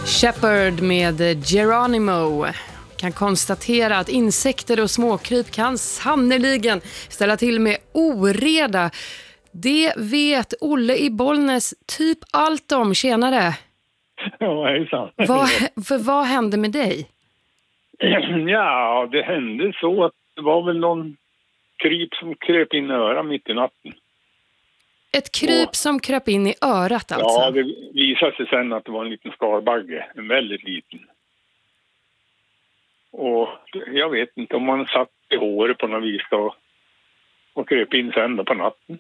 Shepherd med Geronimo. Kan konstatera att insekter och småkryp kan sannoliken ställa till med oreda. Det vet Olle i Bollnäs typ allt om. Tjenare. Ja, hejsan. Vad hände med dig? Ja, det hände så att det var väl någon kryp som kröp in i örat mitt i natten. Ett kryp som kröp in i örat alltså? Ja, det visade sig sen att det var en liten skalbagge, en väldigt liten. Och jag vet inte om man satt i håret på något vis och kröp in sen då på natten.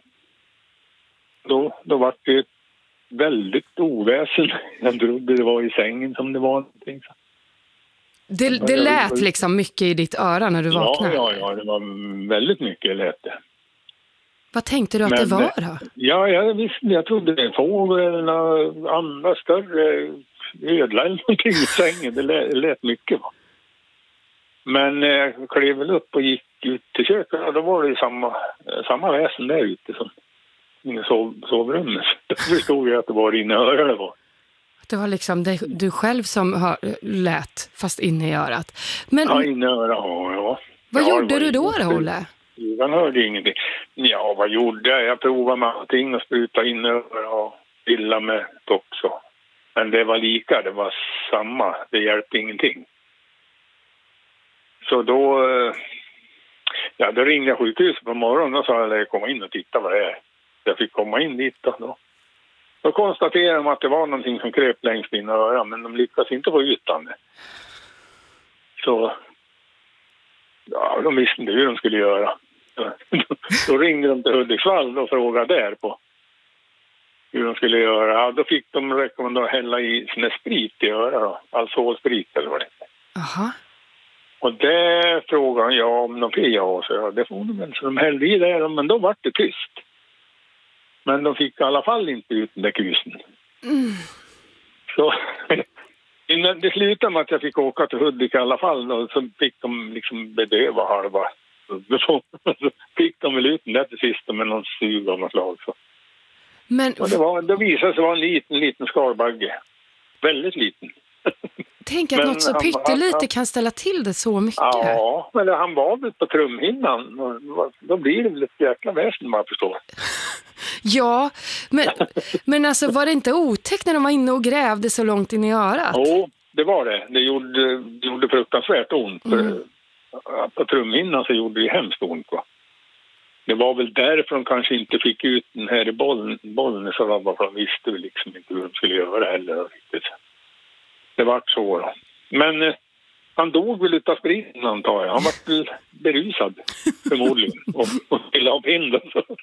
Då var det ett väldigt oväsen. Jag trodde det var i sängen som det var någonting. Det lät liksom mycket i ditt öra när du vaknade? Ja, det var väldigt mycket lät det. Vad tänkte du att det var då? Ja, jag trodde det var en fågel eller någon annan större ödla eller någonting i sängen. Det lät mycket, va. Men jag klev väl upp och gick ut till köket och då var det samma väsen där ute som i sovrummet. Då förstod jag att det var inne i örat det var. Det var liksom du själv som lät fast inne i örat. Men, ja, inne i örat, ja. Vad gjorde du då, Olle? Jag hörde ingenting. Ja, vad gjorde jag? Jag provade med allting och spruta in över och pilla med också. Men det var lika, det var samma. Det hjälpte ingenting. Så då ringde jag sjukhuset på morgonen och sa att jag komma in och titta vad det är. Jag fick komma in dit då. Då konstaterade de att det var någonting som kröp längst in i örat, men de lyckades inte få ut det. Så ja, de visste inte hur de skulle göra. Då ringde de till Hudiksvall och frågade där på hur de skulle göra. Ja, då fick de rekommendera att hälla i sån sprit i örat då. Alkoholsprit eller vad det är. Aha. Och det frågade jag om de fick så det får de väl. Så de hällde i det, men då var det tyst. Men de fick i alla fall inte ut den där kusen. Så innan det slutade med att jag fick åka till Hudik i alla fall då, så fick de liksom bedöva halva. Så fick de väl ut den där till sist med någon sug av något slag. Så. Men och det visade sig vara en liten skalbagge. Väldigt liten. Tänk att något så pyttelite kan ställa till det så mycket. Ja, men han var väl på trumhinnan. Då blir det väl ett jäkla väsen, man förstår. Ja, men alltså var det inte otäckt när de var inne och grävde så långt in i örat? Jo, det var det. Det gjorde fruktansvärt ont. På trumhinnan så gjorde det hemskt ont, va. Det var väl därför de kanske inte fick ut den här i bollen så var för de visste väl liksom inte hur de skulle göra heller riktigt. Det var så då. Men han dog väl utav spriten, antar jag. Han var berusad förmodligen och ville ha pinden.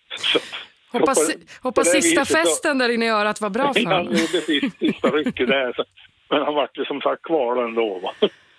Hoppas sista festen där inne i örat var bra för honom. Han gjorde sista rycket där. Men han var ju som sagt kvar ändå, va.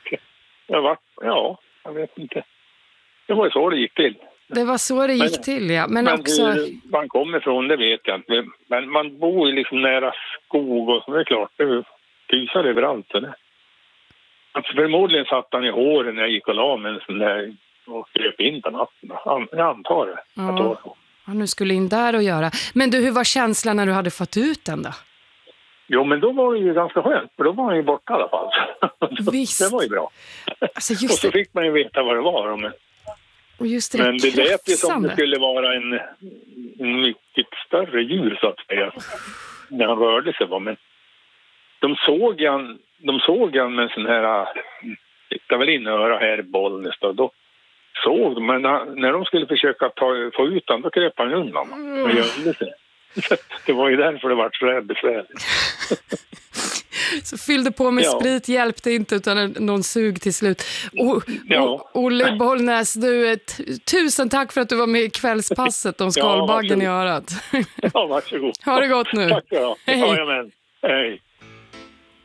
Jag vet inte. Det var så det gick till. Det var så det gick till, ja. Men också... hur man kommer ifrån, det vet jag inte. Men man bor ju liksom nära skog och så, det är klart. Det pysar överallt. Alltså, förmodligen satt han i håren när jag gick och la med en sån där och kröp in på natten. Jag antar det. Ja, nu skulle in där och göra. Men du, hur var känslan när du hade fått ut den då? Jo, men då var det ju ganska skönt. För då var han ju borta i alla fall. Visst. Det var ju bra. Alltså, och så fick man ju veta vad det var. Men det lät ju som det skulle vara en mycket större djur, så att säga. När han rörde sig. Men de såg han med en sån här... Titta väl in och höra här i Bollnäs då såg de, men när de skulle försöka få ut den, då kröp han undan och gömde sig. Det var ju därför det var så här besvärligt. Så fyllde på med sprit, hjälpte inte utan någon sug till slut. Olle Bollnäs, tusen tack för att du var med i kvällspasset om skalbaggen i örat. Ja, varsågod. Ha det gott nu. Tack då. Hej. Hej.